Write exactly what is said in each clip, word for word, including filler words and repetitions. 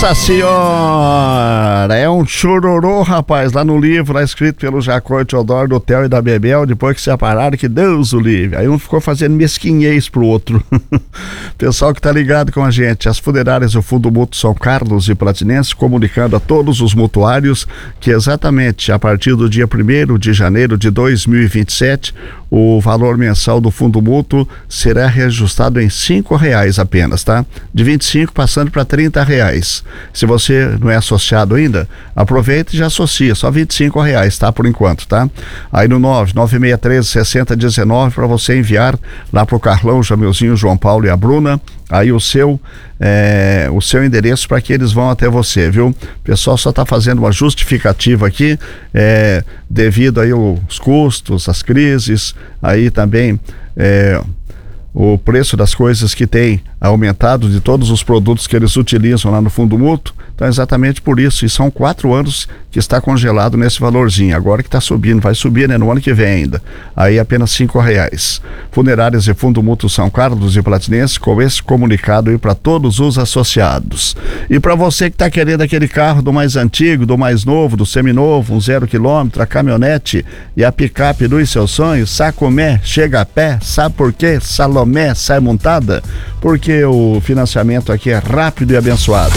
Nossa senhora, é um chororô, rapaz, lá no livro, lá escrito pelo Jacó e Teodoro do Theo e da Bebel, depois que se separaram, que Deus o livre. Aí um ficou fazendo mesquinhez pro outro. Pessoal que tá ligado com a gente, as funerárias do Fundo Mútuo São Carlos e Platinense comunicando a todos os mutuários que exatamente a partir do dia primeiro de janeiro de dois mil e vinte e sete, o valor mensal do Fundo Mútuo será reajustado em cinco reais apenas, tá? De vinte e cinco passando para trinta reais. Se você não é associado ainda, aproveita e já associa, só vinte e cinco reais, tá? Por enquanto, tá? Aí no nove nove seis três seis zero um nove para você enviar lá pro Carlão, Jamilzinho, João Paulo e a Bruna, aí o seu é, o seu endereço para que eles vão até você, viu? O pessoal só tá fazendo uma justificativa aqui, é, devido aí aos custos, as crises, aí também é, o preço das coisas que tem aumentado, de todos os produtos que eles utilizam lá no Fundo Mútuo. Então exatamente por isso, e são quatro anos que está congelado nesse valorzinho, agora que está subindo, vai subir, né, no ano que vem ainda, aí apenas cinco reais. Funerárias e Fundo Mútuo São Carlos e Platinense, com esse comunicado aí para todos os associados. E para você que está querendo aquele carro do mais antigo, do mais novo, do seminovo, um zero quilômetro, a caminhonete e a picape dos seus sonhos, Sacomé, chega a pé, sabe por quê? Salomé sai montada, porque o financiamento aqui é rápido e abençoado.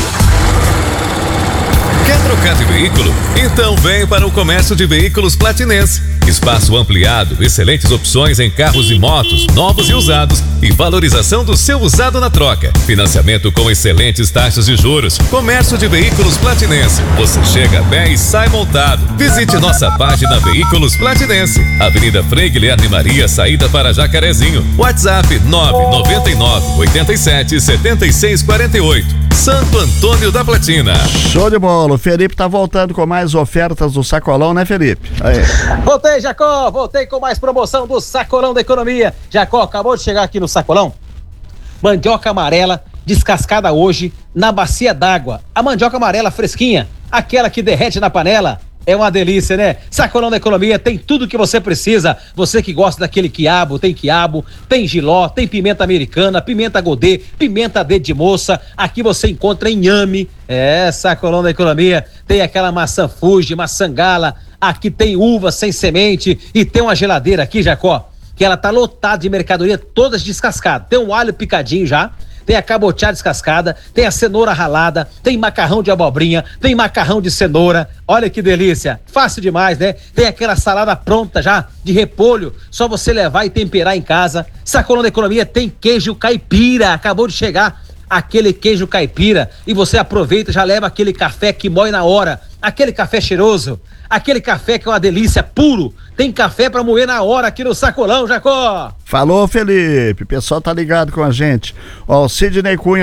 Quer trocar de veículo? Então vem para o Comércio de Veículos Platinense. Espaço ampliado, excelentes opções em carros e motos, novos e usados, e valorização do seu usado na troca. Financiamento com excelentes taxas de juros. Comércio de Veículos Platinense. Você chega a pé e sai montado. Visite nossa página Veículos Platinense. Avenida Frei Guilherme Maria, saída para Jacarezinho. WhatsApp nove nove nove, oito sete, sete seis quatro oito. Santo Antônio da Platina. Show de bola, o Felipe tá voltando com mais ofertas do Sacolão, né, Felipe? Aí. Voltei, Jacó, voltei com mais promoção do Sacolão da Economia. Jacó, acabou de chegar aqui no Sacolão. Mandioca amarela, descascada hoje, na bacia d'água. A mandioca amarela fresquinha, aquela que derrete na panela. É uma delícia, né? Sacolão da Economia tem tudo que você precisa. Você que gosta daquele quiabo, tem quiabo, tem jiló, tem pimenta americana, pimenta godê, pimenta dedo de moça. Aqui você encontra inhame. É, Sacolão da Economia tem aquela maçã Fuji, maçã gala. Aqui tem uva sem semente e tem uma geladeira aqui, Jacó, que ela tá lotada de mercadoria, todas descascadas. Tem um alho picadinho já, tem a cabotiá descascada, tem a cenoura ralada, tem macarrão de abobrinha, tem macarrão de cenoura. Olha que delícia, fácil demais, né? Tem aquela salada pronta já, de repolho, só você levar e temperar em casa. Sacolão da Economia tem queijo caipira, acabou de chegar aquele queijo caipira, e você aproveita, já leva aquele café que mói na hora, aquele café cheiroso, aquele café que é uma delícia, puro. Tem café pra moer na hora aqui no Sacolão, Jacó. Falou, Felipe, o pessoal tá ligado com a gente. Ó, o Sidney Cunha